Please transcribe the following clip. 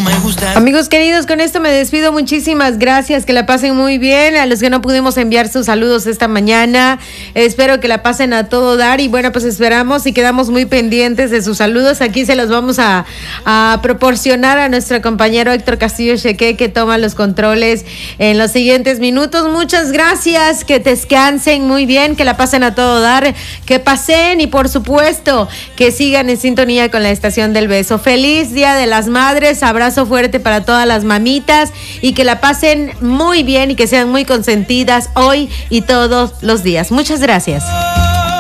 me gusta. Amigos queridos, con esto me despido. Muchísimas gracias, que la pasen muy bien. A los que no pudimos enviar sus saludos esta mañana, espero que la pasen a todo dar. Y bueno, pues esperamos y quedamos muy pendientes de sus saludos. Aquí se los vamos a proporcionar a nuestro compañero Héctor Castillo Cheque, que toma los controles en los siguientes minutos. Muchas gracias, que descansen muy bien, que la pasen a todo dar, que pasen y por supuesto que sigan en sintonía con la Estación del Beso. Feliz Día de las Madres, abrazo fuerte para todas las mamitas y que la pasen muy bien y que sean muy consentidas hoy y todos los días. Muchas gracias.